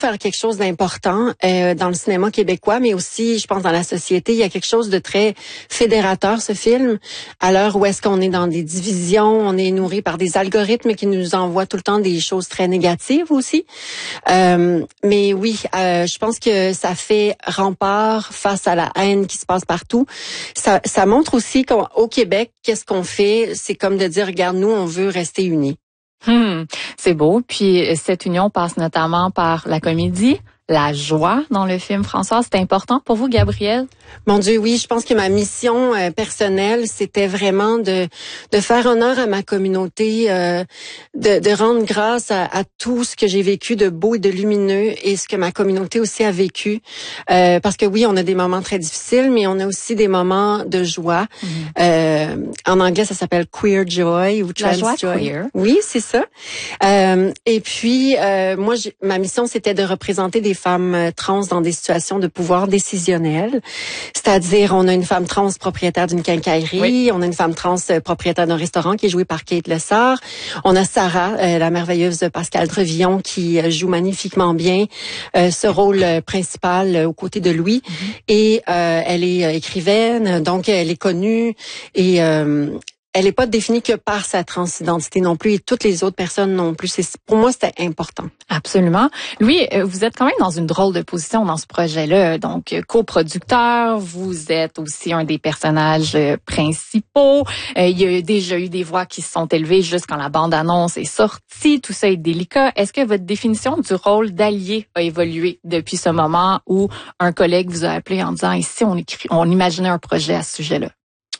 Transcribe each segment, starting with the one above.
faire quelque chose d'important dans le cinéma québécois, mais aussi, je pense, dans la société. Il y a quelque chose de très fédérateur, ce film, à l'heure où est-ce qu'on est dans des divisions, on est nourri par des algorithmes qui nous envoient tout le temps des choses très négatives aussi. Mais oui, je pense que ça fait rempart face à la haine qui se passe partout. Ça montre aussi qu'au Québec, qu'est-ce qu'on fait? C'est comme de dire, regarde, nous, on veut rester unis. C'est beau. Puis cette union passe notamment par la comédie, la joie dans le film. Françoise, c'est important pour vous, Gabrielle? Mon Dieu, oui, je pense que ma mission personnelle, c'était vraiment de faire honneur à ma communauté, de rendre grâce à tout ce que j'ai vécu de beau et de lumineux et ce que ma communauté aussi a vécu. Parce que oui, on a des moments très difficiles, mais on a aussi des moments de joie. En anglais, ça s'appelle queer joy ou trans joie joy. Queer. Oui, c'est ça. Et puis, moi, ma mission, c'était de représenter des femmes trans dans des situations de pouvoir décisionnel. C'est-à-dire, on a une femme trans propriétaire d'une quincaillerie, oui. On a une femme trans propriétaire d'un restaurant qui est jouée par Kate Lessard. On a Sarah, la merveilleuse Pascale Trevillon, qui joue magnifiquement bien ce rôle principal aux côtés de Louis. Et elle est écrivaine, donc elle est connue et elle n'est pas définie que par sa transidentité non plus et toutes les autres personnes non plus. Pour moi, c'était important. Absolument. Louis, vous êtes quand même dans une drôle de position dans ce projet-là. Donc, coproducteur, vous êtes aussi un des personnages principaux. Il y a déjà eu des voix qui se sont élevées juste quand la bande-annonce est sortie. Tout ça est délicat. Est-ce que votre définition du rôle d'allié a évolué depuis ce moment où un collègue vous a appelé en disant « Ici, on imaginait un projet à ce sujet-là » ?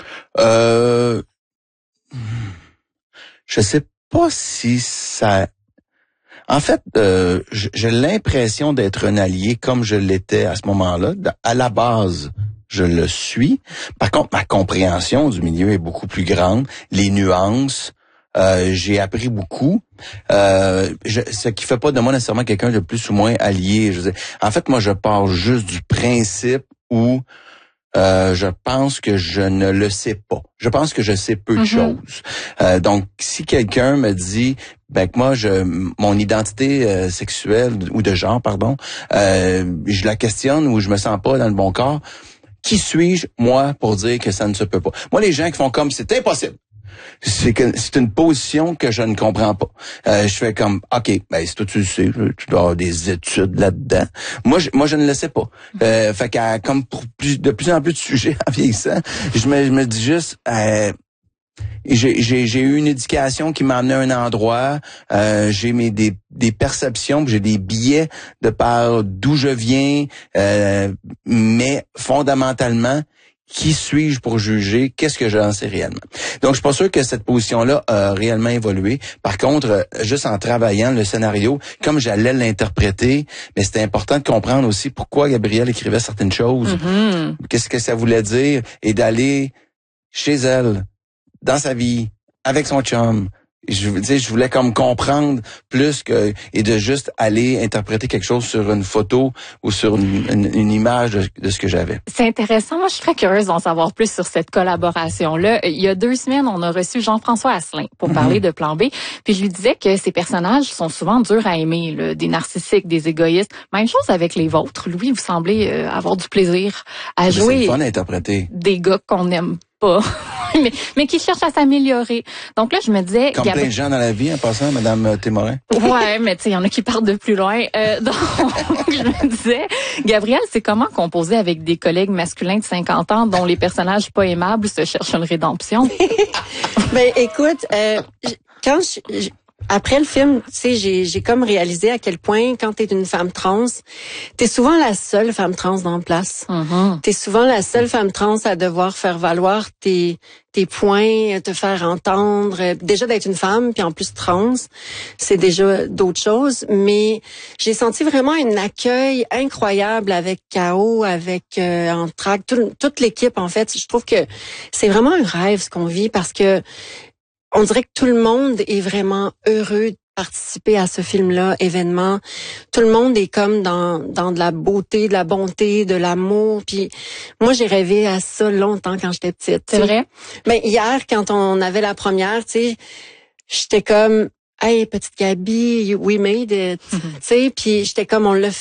Je sais pas si ça... En fait, j'ai l'impression d'être un allié comme je l'étais à ce moment-là. À la base, je le suis. Par contre, ma compréhension du milieu est beaucoup plus grande. Les nuances, j'ai appris beaucoup. Ce qui fait pas de moi nécessairement quelqu'un de plus ou moins allié. En fait, moi, je pars juste du principe où je pense que je ne le sais pas. Je pense que je sais peu de choses. Donc, si quelqu'un me dit, ben que moi, mon identité sexuelle ou de genre, pardon, je la questionne ou je me sens pas dans le bon corps, qui suis-je, moi, pour dire que ça ne se peut pas? Moi, les gens qui font comme, c'est impossible. C'est une position que je ne comprends pas. Je fais comme, OK, ben si toi tu le sais, tu dois avoir des études là-dedans. Moi je ne le sais pas. Fait qu'à comme pour de plus en plus de sujets en vieillissant, je me dis juste j'ai eu une éducation qui m'a amené à un endroit, j'ai des perceptions, j'ai des biais de par d'où je viens, mais fondamentalement, qui suis-je pour juger? Qu'est-ce que j'en sais réellement? Donc, je suis pas sûr que cette position-là a réellement évolué. Par contre, juste en travaillant le scénario, comme j'allais l'interpréter, mais c'était important de comprendre aussi pourquoi Gabrielle écrivait certaines choses. Qu'est-ce que ça voulait dire? Et d'aller chez elle, dans sa vie, avec son chum. Je voulais comme comprendre plus que et de juste aller interpréter quelque chose sur une photo ou sur une image de ce que j'avais. C'est intéressant. Moi, je suis très curieuse d'en savoir plus sur cette collaboration-là. Il y a 2 semaines, on a reçu Jean-François Asselin pour parler de Plan B. Puis je lui disais que ces personnages sont souvent durs à aimer, là, des narcissiques, des égoïstes. Même chose avec les vôtres. Louis, vous semblez avoir du plaisir à jouer. C'est fun à interpréter. Des gars qu'on n'aime pas. mais qui cherchent à s'améliorer. Donc là, je me disais... Comme plein de gens dans la vie, en passant, Madame Témorin. Ouais, mais tu sais, il y en a qui partent de plus loin. Donc, je me disais, Gabrielle, c'est comment composer avec des collègues masculins de 50 ans dont les personnages pas aimables se cherchent une rédemption? Ben, écoute, après le film, tu sais, j'ai comme réalisé à quel point, quand t'es une femme trans, t'es souvent la seule femme trans dans la place. T'es souvent la seule femme trans à devoir faire valoir tes points, te faire entendre. Déjà d'être une femme, puis en plus trans, c'est déjà d'autres choses. Mais j'ai senti vraiment un accueil incroyable avec K.O., avec Entraque, toute l'équipe, en fait. Je trouve que c'est vraiment un rêve ce qu'on vit parce que on dirait que tout le monde est vraiment heureux de participer à ce film-là, événement. Tout le monde est comme dans de la beauté, de la bonté, de l'amour. Puis moi, j'ai rêvé à ça longtemps quand j'étais petite. C'est vrai? Mais hier, quand on avait la première, tu sais, j'étais comme hey, petite Gabi, we made it. Tu sais, puis j'étais comme, on l'a